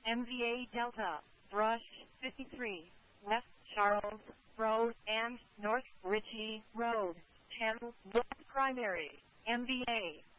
MVA Delta, Brush 53, West Charles Road and North Ritchie Road, Channel West Primary, MVA.